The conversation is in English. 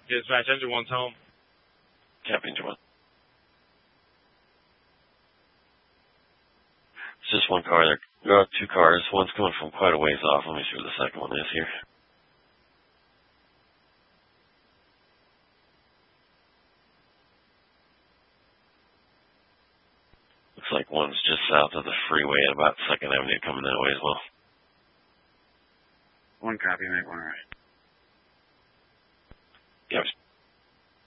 Dispatch, engine 1's home. Copy, engine 1. It's just one car there. There are two cars. One's coming from quite a ways off. Let me see where the second one is here. Looks like one's just south of the freeway at about 2nd Avenue coming that way as well. One copy, make one right. Yep.